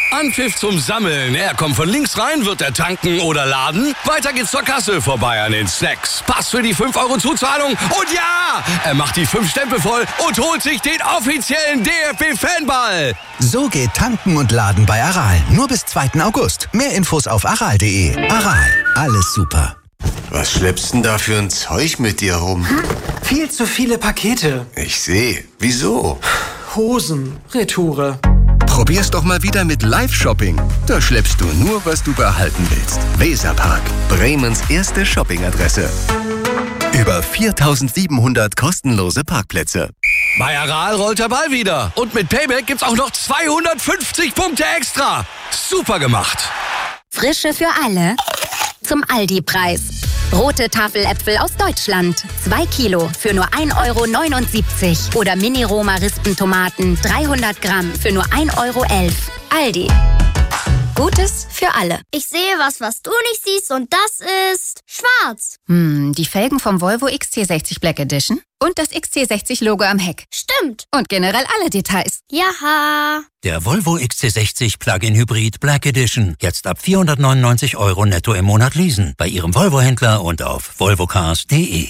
Anpfiff zum Sammeln. Er kommt von links rein, wird er tanken oder laden. Weiter geht's zur Kasse, vorbei an den Snacks. Pass für die 5 € Zuzahlung. Und ja, er macht die 5 Stempel voll und holt sich den offiziellen DFB-Fanball. So geht Tanken und Laden bei Aral. Nur bis 2. August. Mehr Infos auf aral.de. Aral, alles super. Was schleppst denn da für ein Zeug mit dir rum? Viel zu viele Pakete. Ich sehe. Wieso? Hosen, Retoure. Probier's doch mal wieder mit Live-Shopping. Da schleppst du nur, was du behalten willst. Weserpark, Bremens erste Shoppingadresse. Über 4.700 kostenlose Parkplätze. Bei Aral rollt der Ball wieder. Und mit Payback gibt's auch noch 250 Punkte extra. Super gemacht. Frische für alle zum Aldi-Preis. Rote Tafeläpfel aus Deutschland. 2 Kilo für nur 1,79 € Oder Mini-Roma-Rispentomaten 300 Gramm für nur 1,11 €. Aldi. Gutes für alle. Ich sehe was du nicht siehst und das ist schwarz. Die Felgen vom Volvo XC60 Black Edition und das XC60-Logo am Heck. Stimmt. Und generell alle Details. Jaha. Der Volvo XC60 Plug-in Hybrid Black Edition. Jetzt ab 499 € netto im Monat leasen. Bei Ihrem Volvo-Händler und auf volvocars.de.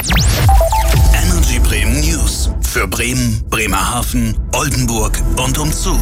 Energy Bremen News. Für Bremen, Bremerhaven, Oldenburg und umzu.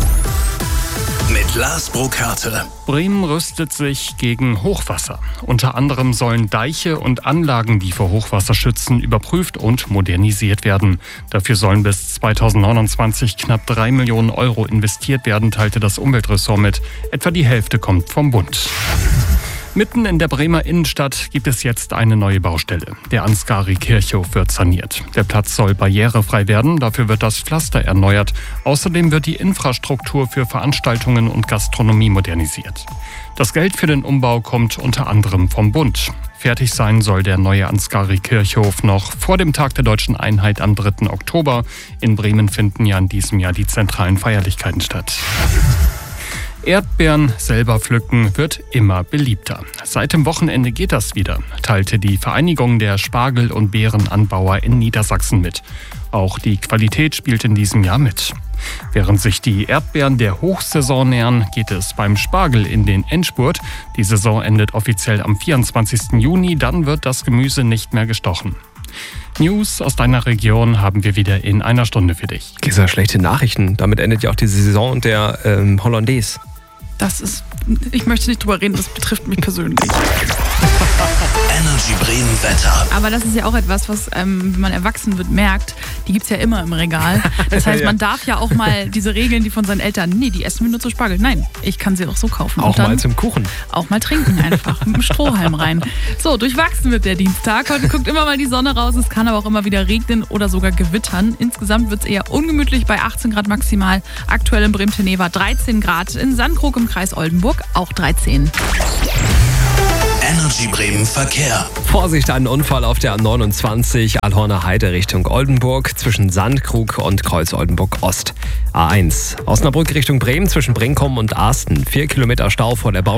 Mit Lars Burkhardt. Bremen rüstet sich gegen Hochwasser. Unter anderem sollen Deiche und Anlagen, die vor Hochwasser schützen, überprüft und modernisiert werden. Dafür sollen bis 2029 knapp 3 Millionen € investiert werden, teilte das Umweltressort mit. Etwa die Hälfte kommt vom Bund. Mitten in der Bremer Innenstadt gibt es jetzt eine neue Baustelle. Der Ansgari-Kirchhof wird saniert. Der Platz soll barrierefrei werden, dafür wird das Pflaster erneuert. Außerdem wird die Infrastruktur für Veranstaltungen und Gastronomie modernisiert. Das Geld für den Umbau kommt unter anderem vom Bund. Fertig sein soll der neue Ansgari-Kirchhof noch vor dem Tag der Deutschen Einheit am 3. Oktober. In Bremen finden ja in diesem Jahr die zentralen Feierlichkeiten statt. Erdbeeren selber pflücken wird immer beliebter. Seit dem Wochenende geht das wieder, teilte die Vereinigung der Spargel- und Beerenanbauer in Niedersachsen mit. Auch die Qualität spielt in diesem Jahr mit. Während sich die Erdbeeren der Hochsaison nähern, geht es beim Spargel in den Endspurt. Die Saison endet offiziell am 24. Juni, dann wird das Gemüse nicht mehr gestochen. News aus deiner Region haben wir wieder in einer Stunde für dich. Gesa, schlechte Nachrichten. Damit endet ja auch die Saison der Hollandaise. Ich möchte nicht drüber reden, das betrifft mich persönlich. Energy Bremen Wetter. Aber das ist ja auch etwas, was, wenn man erwachsen wird, merkt, die gibt's ja immer im Regal. Das heißt, man darf ja auch mal diese Regeln, die von seinen Eltern, nee, die essen wir nur zu Spargel. Nein, ich kann sie auch so kaufen. Auch mal zum Kuchen. Auch mal trinken einfach, mit dem Strohhalm rein. So, durchwachsen wird der Dienstag. Heute guckt immer mal die Sonne raus, es kann aber auch immer wieder regnen oder sogar gewittern. Insgesamt wird's eher ungemütlich bei 18 Grad maximal. Aktuell in Bremen-Teneva 13 Grad, in Sandkrug im Kreis Oldenburg auch 13. Energy Bremen Verkehr. Vorsicht, einen Unfall auf der A29 Alhorner Heide Richtung Oldenburg zwischen Sandkrug und Kreuz Oldenburg Ost. A1 Osnabrück Richtung Bremen zwischen Brinkum und Arsten. 4 Kilometer Stau vor der Baustelle.